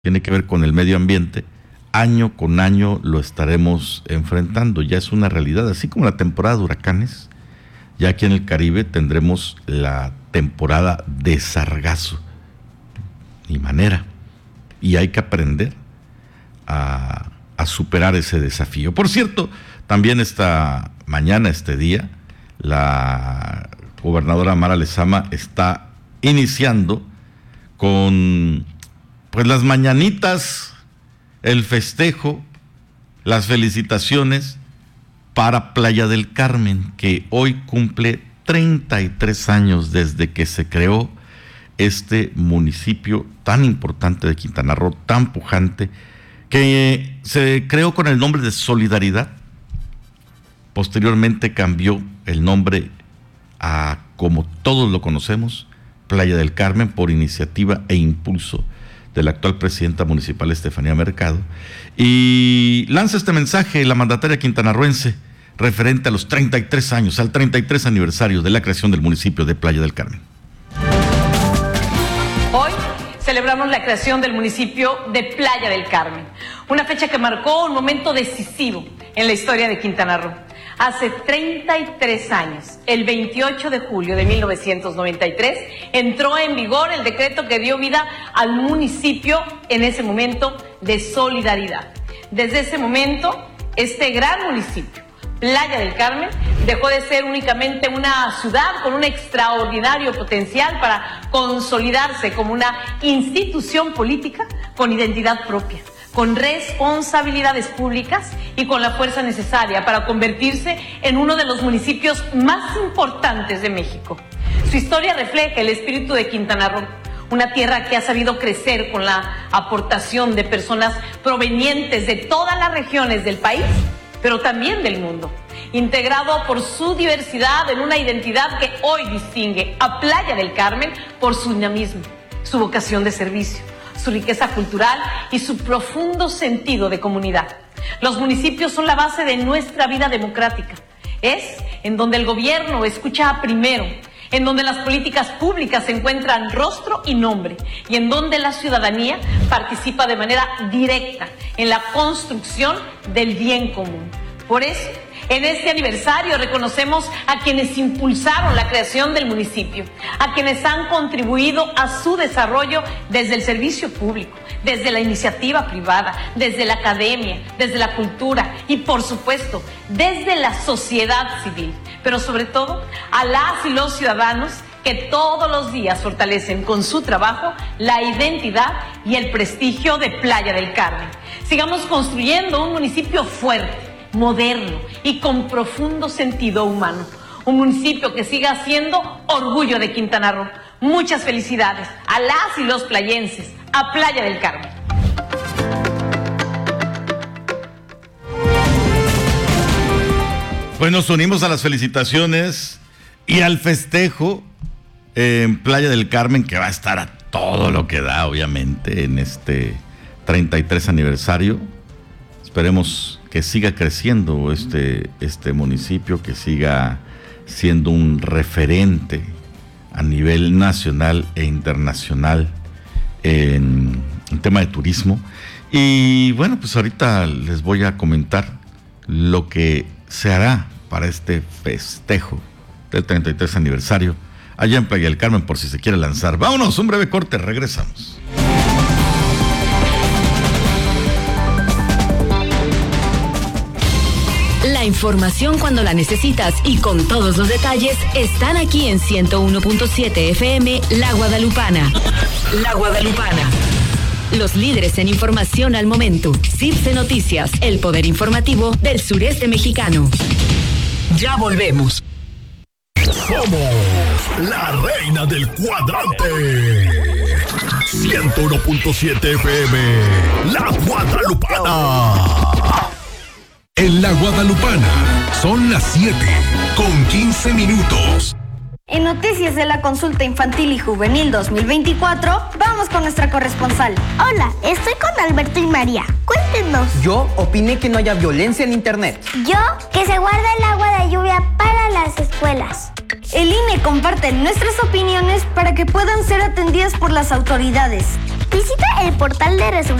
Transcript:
tiene que ver con el medio ambiente, año con año lo estaremos enfrentando, ya es una realidad, así como la temporada de huracanes, ya aquí en el Caribe tendremos la temporada de sargazo, ni manera, y hay que aprender a superar ese desafío. Por cierto, también esta mañana, este día, la gobernadora Mara Lezama está iniciando con pues las mañanitas, el festejo, las felicitaciones para Playa del Carmen, que hoy cumple 33 años desde que se creó este municipio tan importante de Quintana Roo, tan pujante, que se creó con el nombre de Solidaridad. Posteriormente cambió el nombre a, como todos lo conocemos, Playa del Carmen, por iniciativa e impulso de la actual presidenta municipal Estefanía Mercado, y lanza este mensaje la mandataria quintanarroense referente a los 33 años, al 33 aniversario de la creación del municipio de Playa del Carmen. Hoy celebramos la creación del municipio de Playa del Carmen, una fecha que marcó un momento decisivo en la historia de Quintana Roo. Hace 33 años, el 28 de julio de 1993, entró en vigor el decreto que dio vida al municipio, en ese momento, de Solidaridad. Desde ese momento, este gran municipio, Playa del Carmen, dejó de ser únicamente una ciudad con un extraordinario potencial para consolidarse como una institución política con identidad propia, con responsabilidades públicas y con la fuerza necesaria para convertirse en uno de los municipios más importantes de México. Su historia refleja el espíritu de Quintana Roo, una tierra que ha sabido crecer con la aportación de personas provenientes de todas las regiones del país, pero también del mundo, integrado por su diversidad en una identidad que hoy distingue a Playa del Carmen por su dinamismo, su vocación de servicio, su riqueza cultural y su profundo sentido de comunidad. Los municipios son la base de nuestra vida democrática. Es en donde el gobierno escucha primero, en donde las políticas públicas encuentran rostro y nombre, y en donde la ciudadanía participa de manera directa en la construcción del bien común. Por eso, en este aniversario reconocemos a quienes impulsaron la creación del municipio, a quienes han contribuido a su desarrollo desde el servicio público, desde la iniciativa privada, desde la academia, desde la cultura y, por supuesto, desde la sociedad civil, pero sobre todo a las y los ciudadanos que todos los días fortalecen con su trabajo la identidad y el prestigio de Playa del Carmen. Sigamos construyendo un municipio fuerte, moderno y con profundo sentido humano. Un municipio que siga siendo orgullo de Quintana Roo. Muchas felicidades a las y los playenses, a Playa del Carmen. Pues nos unimos a las felicitaciones y al festejo en Playa del Carmen, que va a estar a todo lo que da, obviamente, en este 33 aniversario. Esperemos que siga creciendo este municipio, que siga siendo un referente a nivel nacional e internacional en tema de turismo. Y bueno, pues ahorita les voy a comentar lo que se hará para este festejo del 33 aniversario allá en Playa del Carmen, por si se quiere lanzar. Vámonos, un breve corte, regresamos. La información cuando la necesitas y con todos los detalles están aquí en 101.7 FM La Guadalupana. La Guadalupana. Los líderes en información al momento. CIRSE Noticias, el poder informativo del sureste mexicano. Ya volvemos. Somos la reina del cuadrante. 101.7 FM La Guadalupana. En La Guadalupana son las 7:15. En Noticias de la Consulta Infantil y Juvenil 2024, vamos con nuestra corresponsal. Hola, estoy con Alberto y María. Cuéntenos. Yo opiné que no haya violencia en internet. Yo, que se guarda el agua de lluvia para las escuelas. El INE comparte nuestras opiniones para que puedan ser atendidas por las autoridades. Visita el portal de resultados